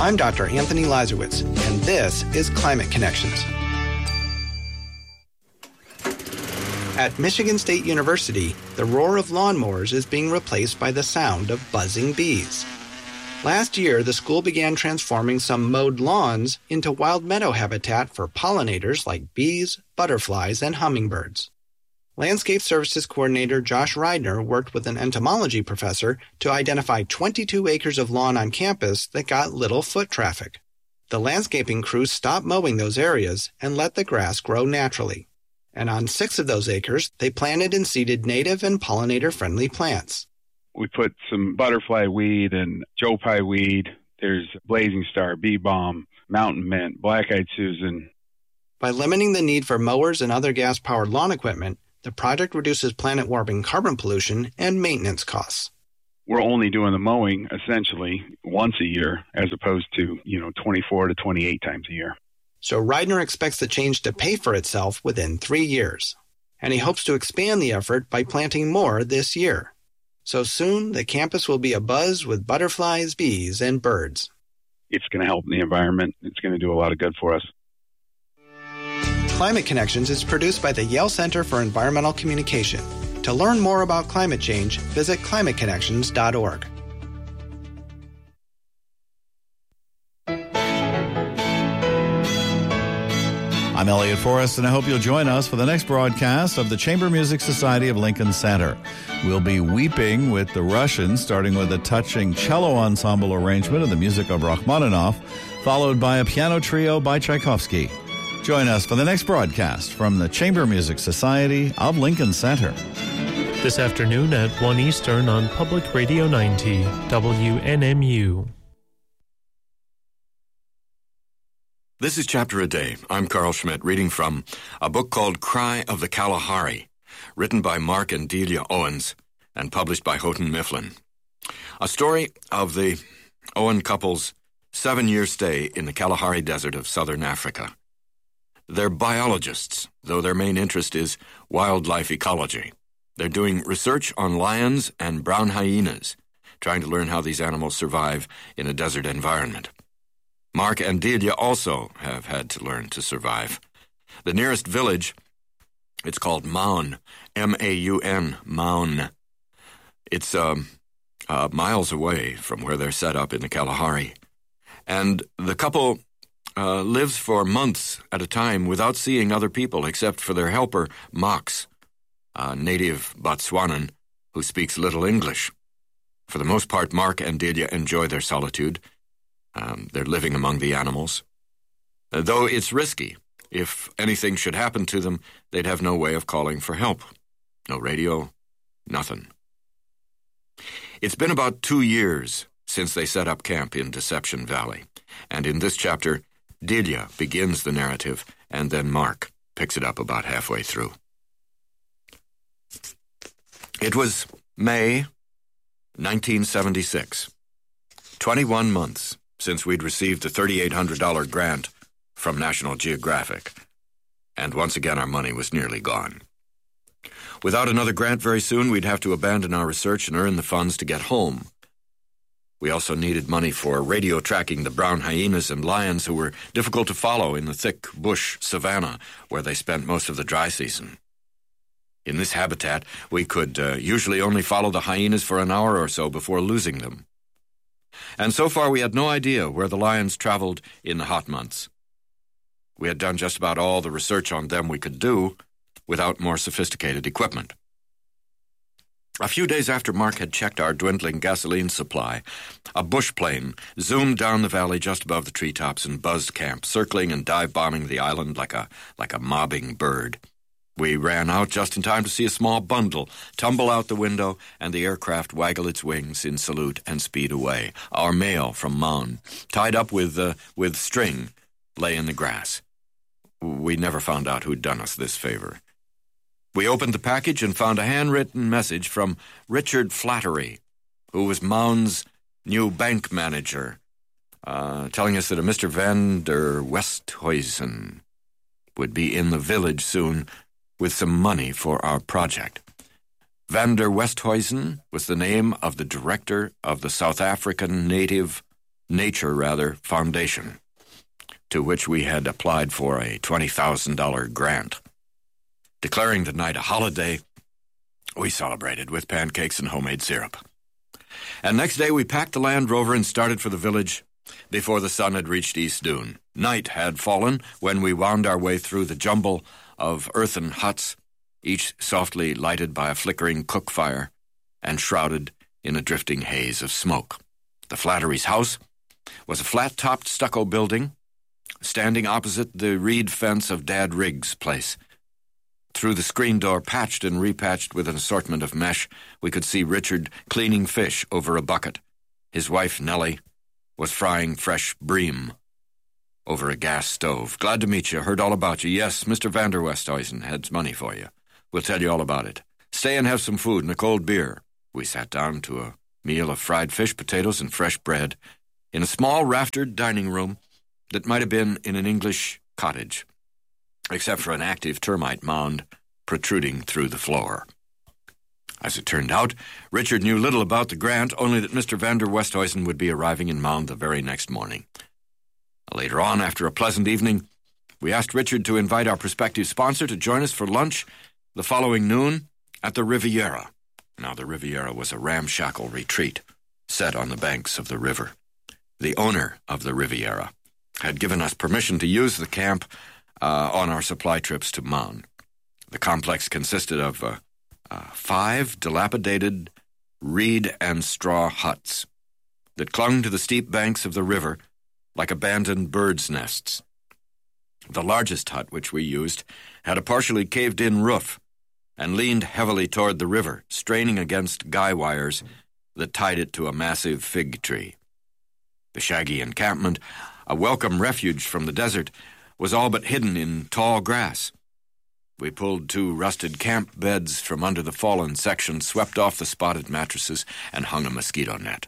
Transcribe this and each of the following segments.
I'm Dr. Anthony Lazarowitz, and this is Climate Connections. At Michigan State University, the roar of lawnmowers is being replaced by the sound of buzzing bees. Last year, the school began transforming some mowed lawns into wild meadow habitat for pollinators like bees, butterflies, and hummingbirds. Landscape Services Coordinator Josh Reidner worked with an entomology professor to identify 22 acres of lawn on campus that got little foot traffic. The landscaping crew stopped mowing those areas and let the grass grow naturally. And on 6 of those acres, they planted and seeded native and pollinator-friendly plants. We put some butterfly weed and Joe Pye weed. There's blazing star, bee balm, mountain mint, black-eyed Susan. By limiting the need for mowers and other gas-powered lawn equipment, the project reduces planet-warming carbon pollution and maintenance costs. We're only doing the mowing, essentially, once a year, as opposed to, 24 to 28 times a year. So Reidner expects the change to pay for itself within 3 years. And he hopes to expand the effort by planting more this year. So soon, the campus will be abuzz with butterflies, bees, and birds. It's going to help the environment. It's going to do a lot of good for us. Climate Connections is produced by the Yale Center for Environmental Communication. To learn more about climate change, visit climateconnections.org. I'm Elliot Forrest, and I hope you'll join us for the next broadcast of the Chamber Music Society of Lincoln Center. We'll be weeping with the Russians, starting with a touching cello ensemble arrangement of the music of Rachmaninoff, followed by a piano trio by Tchaikovsky. Join us for the next broadcast from the Chamber Music Society of Lincoln Center. This afternoon at 1 Eastern on Public Radio 90, WNMU. This is Chapter a Day. I'm Carl Schmidt, reading from a book called Cry of the Kalahari, written by Mark and Delia Owens and published by Houghton Mifflin. A story of the Owen couple's 7-year stay in the Kalahari Desert of southern Africa. They're biologists, though their main interest is wildlife ecology. They're doing research on lions and brown hyenas, trying to learn how these animals survive in a desert environment. Mark and Delia also have had to learn to survive. The nearest village, it's called Maun, M-A-U-N, Maun. It's miles away from where they're set up in the Kalahari. And the couple lives for months at a time without seeing other people except for their helper, Max, a native Botswanan who speaks little English. For the most part, Mark and Delia enjoy their solitude. They're living among the animals. Though it's risky. If anything should happen to them, they'd have no way of calling for help. No radio, nothing. It's been about 2 years since they set up camp in Deception Valley. And in this chapter, Delia begins the narrative, and then Mark picks it up about halfway through. It was May 1976. 21 months since we'd received the $3,800 grant from National Geographic. And once again, our money was nearly gone. Without another grant very soon, we'd have to abandon our research and earn the funds to get home. We also needed money for radio tracking the brown hyenas and lions who were difficult to follow in the thick bush savanna where they spent most of the dry season. In this habitat, we could usually only follow the hyenas for an hour or so before losing them. And so far, we had no idea where the lions traveled in the hot months. We had done just about all the research on them we could do without more sophisticated equipment. A few days after Mark had checked our dwindling gasoline supply, a bush plane zoomed down the valley just above the treetops and buzzed camp, circling and dive-bombing the island like a mobbing bird. We ran out just in time to see a small bundle tumble out the window and the aircraft waggle its wings in salute and speed away. Our mail from Maun, tied up with string, lay in the grass. We never found out who'd done us this favor. We opened the package and found a handwritten message from Richard Flattery, who was Maun's new bank manager, telling us that a Mr. Van der Westhuizen would be in the village soon with some money for our project. Van der Westhuizen was the name of the director of the South African Native Foundation, to which we had applied for a $20,000 grant. Declaring the night a holiday, we celebrated with pancakes and homemade syrup. And next day we packed the Land Rover and started for the village before the sun had reached East Dune. Night had fallen when we wound our way through the jumble of earthen huts, each softly lighted by a flickering cook fire and shrouded in a drifting haze of smoke. The Flattery's house was a flat-topped stucco building standing opposite the reed fence of Dad Riggs' place. Through the screen door, patched and repatched with an assortment of mesh, we could see Richard cleaning fish over a bucket. His wife, Nellie, was frying fresh bream over a gas stove. "Glad to meet you. Heard all about you. Yes, Mr. Vander Westhuizen has money for you. We'll tell you all about it. Stay and have some food and a cold beer." We sat down to a meal of fried fish, potatoes, and fresh bread in a small raftered dining room that might have been in an English cottage, except for an active termite mound protruding through the floor. As it turned out, Richard knew little about the grant, only that Mr. Vander Westhuizen would be arriving in Mound the very next morning. Later on, after a pleasant evening, we asked Richard to invite our prospective sponsor to join us for lunch the following noon at the Riviera. Now, the Riviera was a ramshackle retreat set on the banks of the river. The owner of the Riviera had given us permission to use the camp on our supply trips to Mound. The complex consisted of 5 dilapidated reed and straw huts that clung to the steep banks of the river like abandoned birds' nests. The largest hut, which we used, had a partially caved-in roof and leaned heavily toward the river, straining against guy wires that tied it to a massive fig tree. The shaggy encampment, a welcome refuge from the desert, was all but hidden in tall grass. We pulled 2 rusted camp beds from under the fallen section, swept off the spotted mattresses, and hung a mosquito net.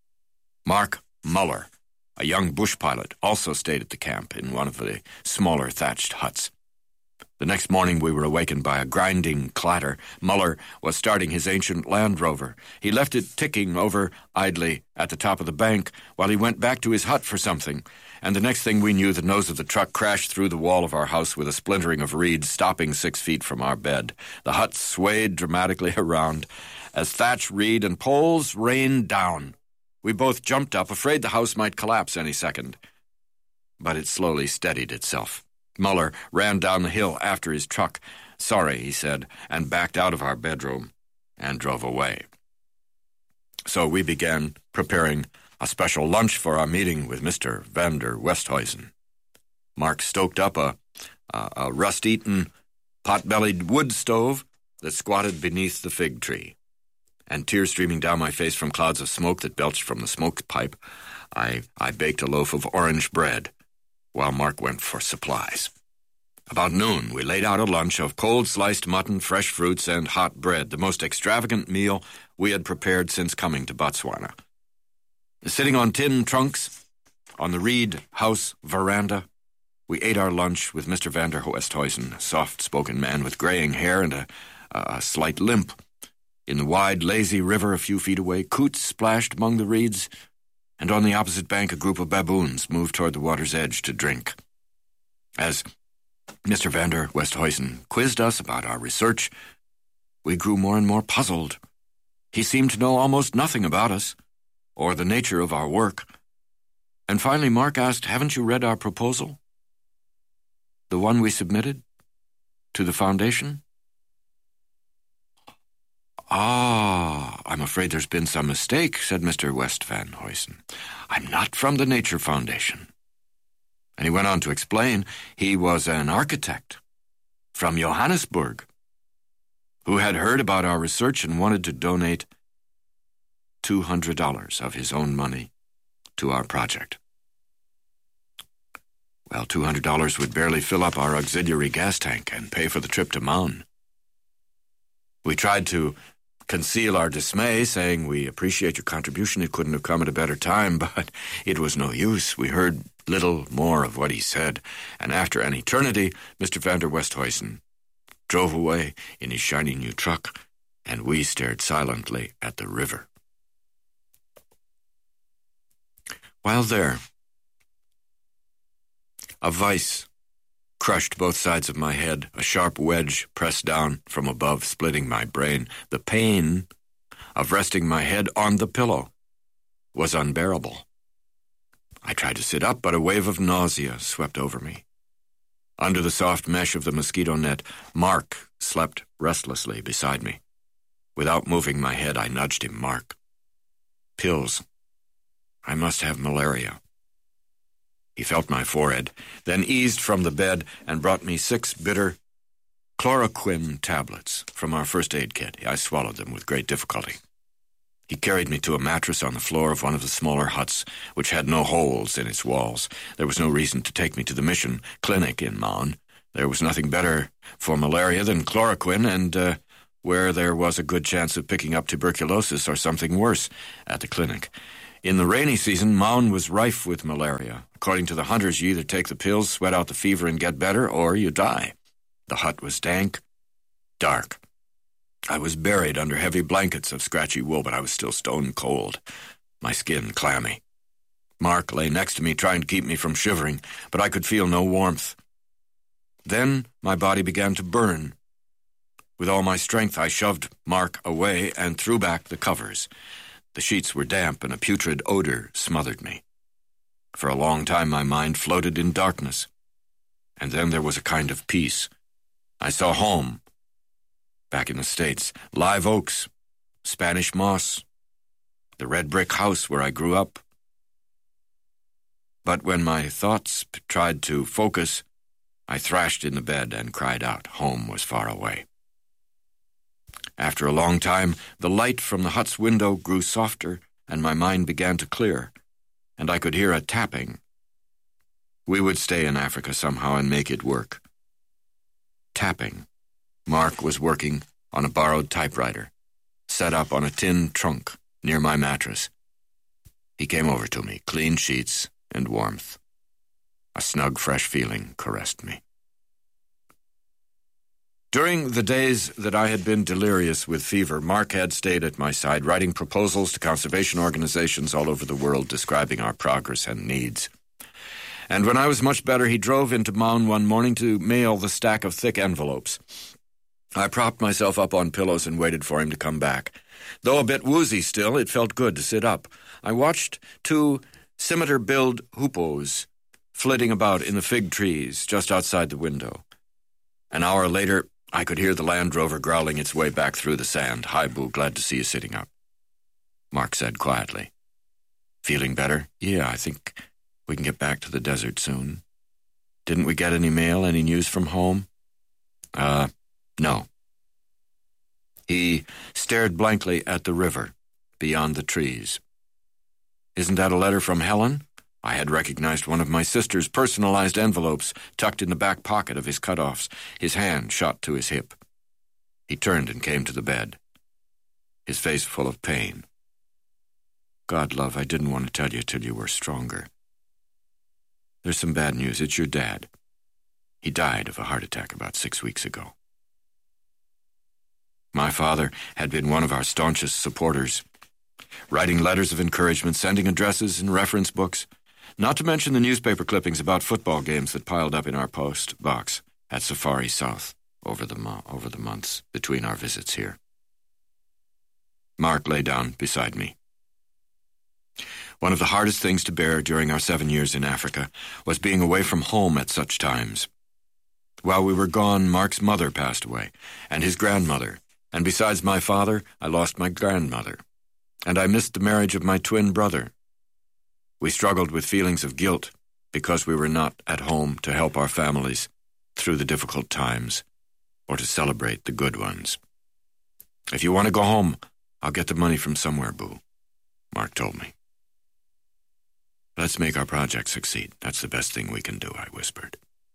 Mark Muller, a young bush pilot, also stayed at the camp in one of the smaller thatched huts. The next morning we were awakened by a grinding clatter. Muller was starting his ancient Land Rover. He left it ticking over idly at the top of the bank while he went back to his hut for something, and the next thing we knew, the nose of the truck crashed through the wall of our house with a splintering of reeds, stopping 6 feet from our bed. The hut swayed dramatically around as thatch, reed, and poles rained down. We both jumped up, afraid the house might collapse any second. But it slowly steadied itself. Muller ran down the hill after his truck. "Sorry," he said, and backed out of our bedroom and drove away. So we began preparing a special lunch for our meeting with Mr. Vander Westhuizen. Mark stoked up a rust-eaten, pot-bellied wood stove that squatted beneath the fig tree. And tears streaming down my face from clouds of smoke that belched from the smoke pipe, I baked a loaf of orange bread while Mark went for supplies. About noon, we laid out a lunch of cold sliced mutton, fresh fruits, and hot bread, the most extravagant meal we had prepared since coming to Botswana. Sitting on tin trunks on the Reed House veranda, we ate our lunch with Mr. Vander Westhuizen, a soft-spoken man with graying hair and a slight limp. In the wide, lazy river a few feet away, coots splashed among the reeds, and on the opposite bank a group of baboons moved toward the water's edge to drink. As Mr. Vander Westhuizen quizzed us about our research, we grew more and more puzzled. He seemed to know almost nothing about us, or the nature of our work. And finally Mark asked, "Haven't you read our proposal? The one we submitted to the foundation?" "I'm afraid there's been some mistake," said Mr. Westhuizen. "I'm not from the Nature Foundation." And he went on to explain he was an architect from Johannesburg who had heard about our research and wanted to donate $200 of his own money to our project. Well, $200 would barely fill up our auxiliary gas tank and pay for the trip to Mound. We tried to conceal our dismay, saying we appreciate your contribution. It couldn't have come at a better time, but it was no use. We heard little more of what he said, and after an eternity, Mr. Vander Westhuizen drove away in his shiny new truck, and we stared silently at the river. While there, a vice crushed both sides of my head, a sharp wedge pressed down from above, splitting my brain. The pain of resting my head on the pillow was unbearable. I tried to sit up, but a wave of nausea swept over me. Under the soft mesh of the mosquito net, Mark slept restlessly beside me. Without moving my head, I nudged him. Mark. Pills. I must have malaria. He felt my forehead, then eased from the bed and brought me 6 bitter chloroquine tablets from our first aid kit. I swallowed them with great difficulty. He carried me to a mattress on the floor of one of the smaller huts, which had no holes in its walls. There was no reason to take me to the mission clinic in Maun. There was nothing better for malaria than chloroquine, and where there was a good chance of picking up tuberculosis or something worse at the clinic. In the rainy season, Maun was rife with malaria. According to the hunters, you either take the pills, sweat out the fever, and get better, or you die. The hut was dank, dark. I was buried under heavy blankets of scratchy wool, but I was still stone cold, my skin clammy. Mark lay next to me, trying to keep me from shivering, but I could feel no warmth. Then my body began to burn. With all my strength, I shoved Mark away and threw back the covers. The sheets were damp, and a putrid odor smothered me. For a long time, my mind floated in darkness. And then there was a kind of peace. I saw home. Back in the States, live oaks, Spanish moss, the red brick house where I grew up. But when my thoughts tried to focus, I thrashed in the bed and cried out. Home was far away. After a long time, the light from the hut's window grew softer, and my mind began to clear, and I could hear a tapping. We would stay in Africa somehow and make it work. Tapping. Mark was working on a borrowed typewriter, set up on a tin trunk near my mattress. He came over to me, clean sheets and warmth. A snug, fresh feeling caressed me. During the days that I had been delirious with fever, Mark had stayed at my side, writing proposals to conservation organizations all over the world describing our progress and needs. And when I was much better, he drove into Maun one morning to mail the stack of thick envelopes. I propped myself up on pillows and waited for him to come back. Though a bit woozy still, it felt good to sit up. I watched 2 scimitar-billed hoopos flitting about in the fig trees just outside the window. An hour later, I could hear the Land Rover growling its way back through the sand. "Hi, Boo, glad to see you sitting up," Mark said quietly. "Feeling better?" "Yeah, I think we can get back to the desert soon." "Didn't we get any mail, any news from home?" No. He stared blankly at the river beyond the trees. "Isn't that a letter from Helen?" I had recognized one of my sister's personalized envelopes tucked in the back pocket of his cutoffs. His hand shot to his hip. He turned and came to the bed, his face full of pain. "God, love, I didn't want to tell you till you were stronger. There's some bad news. It's your dad. He died of a heart attack about 6 weeks ago." My father had been one of our staunchest supporters, writing letters of encouragement, sending addresses and reference books, not to mention the newspaper clippings about football games that piled up in our post box at Safari South over the months between our visits here. Mark lay down beside me. One of the hardest things to bear during our 7 years in Africa was being away from home at such times. While we were gone, Mark's mother passed away, and his grandmother, and besides my father, I lost my grandmother, and I missed the marriage of my twin brother. We struggled with feelings of guilt because we were not at home to help our families through the difficult times or to celebrate the good ones. "If you want to go home, I'll get the money from somewhere, Boo," Mark told me. "Let's make our project succeed. That's the best thing we can do," I whispered.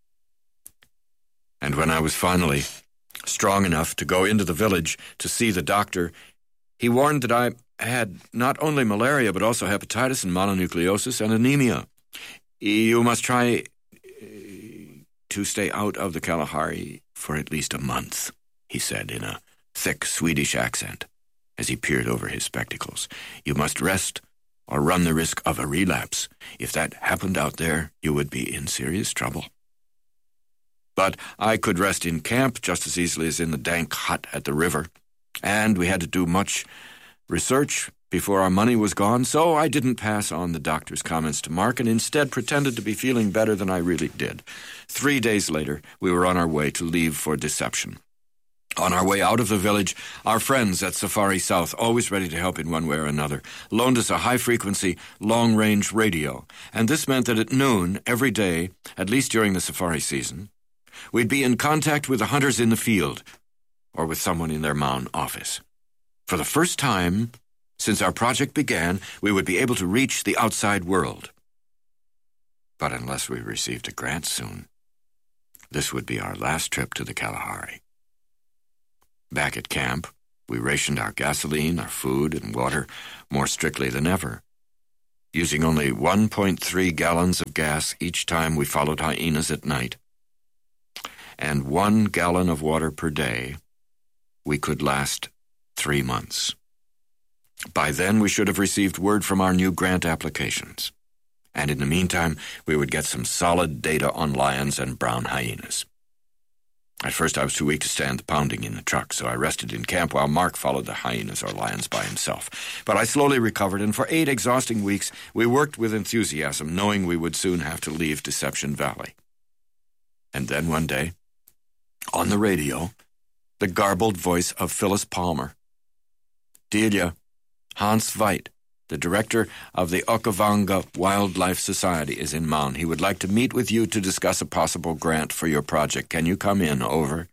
And when I was finally strong enough to go into the village to see the doctor, he warned that I had not only malaria but also hepatitis and mononucleosis and anemia. "You must try to stay out of the Kalahari for at least a month," he said in a thick Swedish accent as he peered over his spectacles. "You must rest or run the risk of a relapse. If that happened out there, you would be in serious trouble. But I could rest in camp just as easily as in the dank hut at the river, and we had to do much research before our money was gone, so I didn't pass on the doctor's comments to Mark and instead pretended to be feeling better than I really did. 3 days later, we were on our way to leave for Deception. On our way out of the village, our friends at Safari South, always ready to help in one way or another, loaned us a high-frequency, long-range radio, and this meant that at noon every day, at least during the safari season, we'd be in contact with the hunters in the field or with someone in their Mound office. For the first time since our project began, we would be able to reach the outside world. But unless we received a grant soon, this would be our last trip to the Kalahari. Back at camp, we rationed our gasoline, our food, and water more strictly than ever, using only 1.3 gallons of gas each time we followed hyenas at night, and 1 gallon of water per day. We could last 3 months. By then, we should have received word from our new grant applications, and in the meantime, we would get some solid data on lions and brown hyenas. At first, I was too weak to stand the pounding in the truck, so I rested in camp while Mark followed the hyenas or lions by himself. But I slowly recovered, and for 8 exhausting weeks, we worked with enthusiasm, knowing we would soon have to leave Deception Valley. And then one day, on the radio, the garbled voice of Phyllis Palmer. "Delia, Hans Veit, the director of the Okavango Wildlife Society, is in Mound. He would like to meet with you to discuss a possible grant for your project. Can you come in? Over."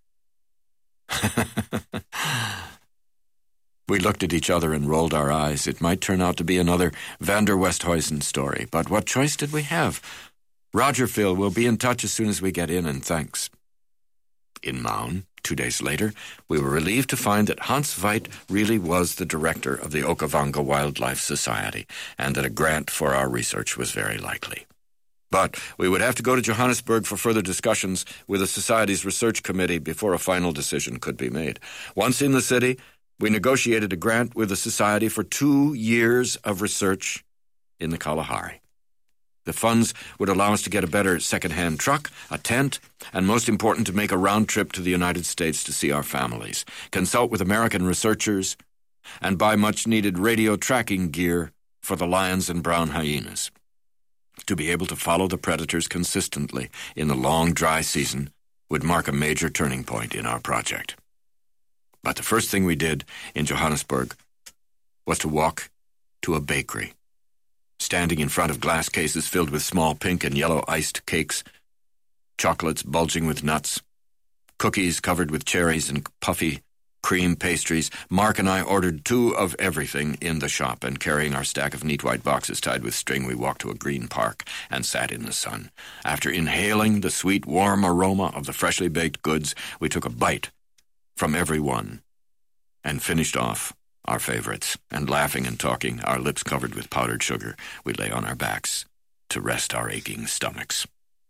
We looked at each other and rolled our eyes. It might turn out to be another Van der Westhuizen story, but what choice did we have? "Roger, Phil, we'll be in touch as soon as we get in, and thanks." In Mound, 2 days later, we were relieved to find that Hans Veit really was the director of the Okavango Wildlife Society, and that a grant for our research was very likely. But we would have to go to Johannesburg for further discussions with the Society's research committee before a final decision could be made. Once in the city, we negotiated a grant with the Society for 2 years of research in the Kalahari. The funds would allow us to get a better second-hand truck, a tent, and most important, to make a round trip to the United States to see our families, consult with American researchers, and buy much-needed radio tracking gear for the lions and brown hyenas. To be able to follow the predators consistently in the long, dry season would mark a major turning point in our project. But the first thing we did in Johannesburg was to walk to a bakery. Standing in front of glass cases filled with small pink and yellow iced cakes, chocolates bulging with nuts, cookies covered with cherries and puffy cream pastries, Mark and I ordered 2 of everything in the shop, and carrying our stack of neat white boxes tied with string, we walked to a green park and sat in the sun. After inhaling the sweet, warm aroma of the freshly baked goods, we took a bite from every one and finished off our favorites, and laughing and talking, our lips covered with powdered sugar, we lay on our backs to rest our aching stomachs.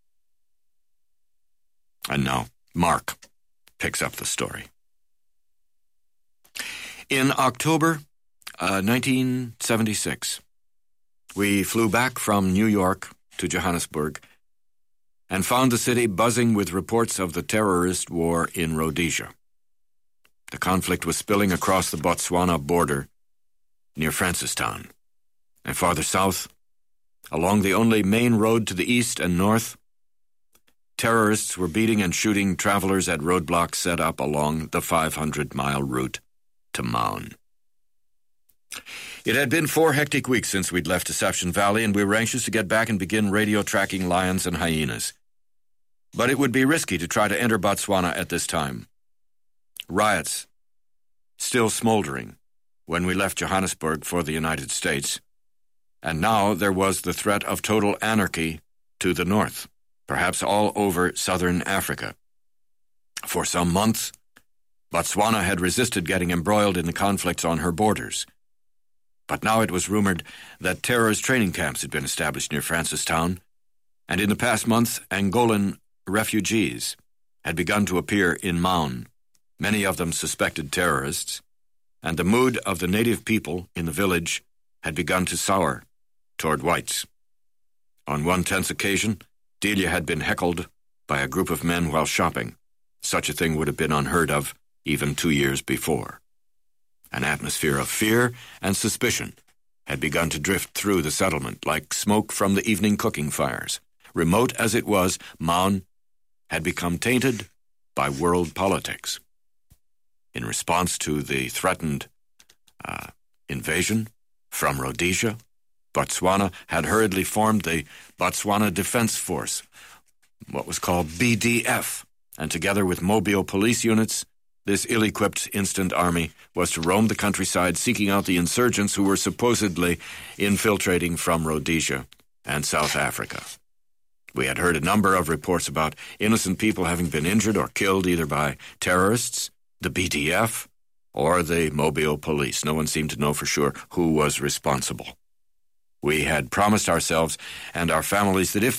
And now, Mark picks up the story. In October 1976, we flew back from New York to Johannesburg and found the city buzzing with reports of the terrorist war in Rhodesia. The conflict was spilling across the Botswana border near Francistown. And farther south, along the only main road to the east and north, terrorists were beating and shooting travelers at roadblocks set up along the 500-mile route to Mound. It had been 4 hectic weeks since we'd left Deception Valley, and we were anxious to get back and begin radio tracking lions and hyenas. But it would be risky to try to enter Botswana at this time. Riots still smoldering when we left Johannesburg for the United States, and now there was the threat of total anarchy to the north, perhaps all over southern Africa. For some months, Botswana had resisted getting embroiled in the conflicts on her borders. But now it was rumored that terrorist training camps had been established near Francistown, and in the past month, Angolan refugees had begun to appear in Mound, many of them suspected terrorists, and the mood of the native people in the village had begun to sour toward whites. On one tense occasion, Delia had been heckled by a group of men while shopping. Such a thing would have been unheard of even 2 years before. An atmosphere of fear and suspicion had begun to drift through the settlement like smoke from the evening cooking fires. Remote as it was, Maun had become tainted by world politics. In response to the threatened invasion from Rhodesia, Botswana had hurriedly formed the Botswana Defense Force, what was called BDF, and together with Mobile police units, this ill-equipped instant army was to roam the countryside seeking out the insurgents who were supposedly infiltrating from Rhodesia and South Africa. We had heard a number of reports about innocent people having been injured or killed either by terrorists, the BDF, or the Mobile police. No one seemed to know for sure who was responsible. We had promised ourselves and our families that if